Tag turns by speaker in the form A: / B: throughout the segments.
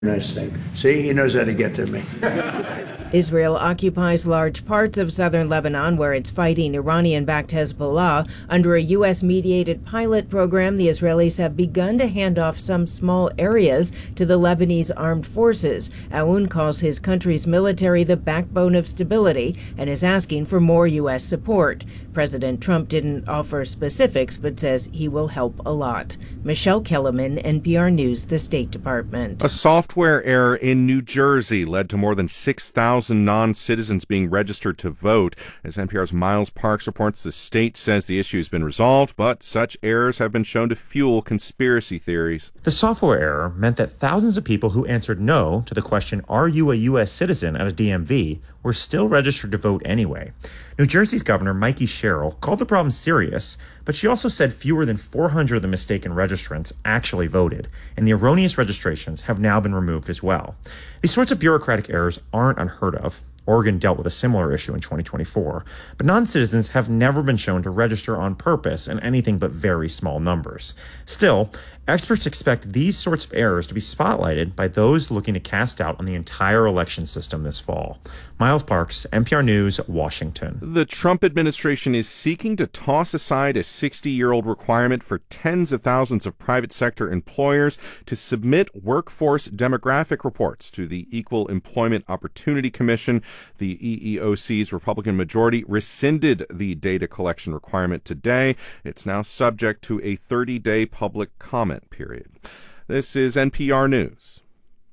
A: Nice thing. See, he knows how to get to me.
B: Israel occupies large parts of southern Lebanon, where it's fighting Iranian-backed Hezbollah. Under a U.S.-mediated pilot program, the Israelis have begun to hand off some small areas to the Lebanese armed forces. Aoun calls his country's military the backbone of stability and is asking for more U.S. support. President Trump didn't offer specifics, but says he will help a lot. Michelle Kellerman, NPR News, the State Department.
C: A software error in New Jersey led to more than 6,000 non-citizens being registered to vote. As NPR's Miles Parks reports, the state says the issue has been resolved, but such errors have been shown to fuel conspiracy theories.
D: The software error meant that thousands of people who answered no to the question, "Are you a U.S. citizen?" at a DMV, were still registered to vote anyway. New Jersey's Governor Mikey Sherrill called the problem serious, but she also said fewer than 400 of the mistaken registrants actually voted, and the erroneous registrations have now been removed as well. These sorts of bureaucratic errors aren't unheard of. Oregon dealt with a similar issue in 2024, but non-citizens have never been shown to register on purpose in anything but very small numbers. Still, experts expect these sorts of errors to be spotlighted by those looking to cast doubt on the entire election system this fall. Miles Parks, NPR News, Washington.
C: The Trump administration is seeking to toss aside a 60-year-old requirement for tens of thousands of private sector employers to submit workforce demographic reports to the Equal Employment Opportunity Commission. The EEOC's Republican majority rescinded the data collection requirement today. It's now subject to a 30-day public comment period. This is NPR News.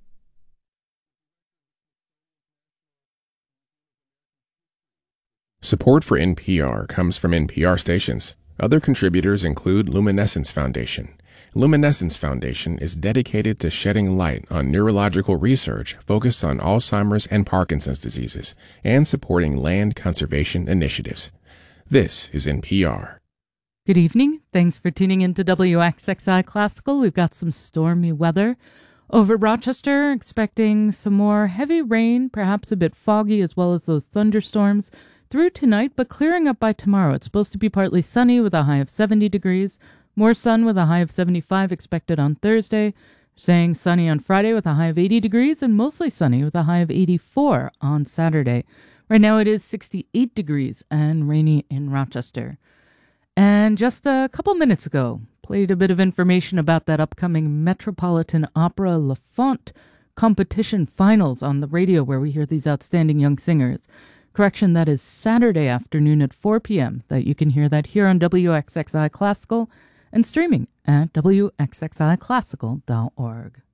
E: Support for NPR comes from NPR stations. Other contributors include Luminescence Foundation. Luminescence Foundation is dedicated to shedding light on neurological research focused on Alzheimer's and Parkinson's diseases and supporting land conservation initiatives. This is NPR.
F: Good evening. Thanks for tuning in to WXXI Classical. We've got some stormy weather. Over Rochester, expecting some more heavy rain, perhaps a bit foggy, as well as those thunderstorms through tonight, but clearing up by tomorrow. It's supposed to be partly sunny with a high of 70 degrees. More sun with a high of 75 expected on Thursday. Saying sunny on Friday with a high of 80 degrees and mostly sunny with a high of 84 on Saturday. Right now it is 68 degrees and rainy in Rochester. And just a couple minutes ago, played a bit of information about that upcoming Metropolitan Opera La Fonte competition finals on the radio where we hear these outstanding young singers. Correction, that is Saturday afternoon at 4 p.m. that you can hear that here on WXXI Classical and streaming at WXXIClassical.org.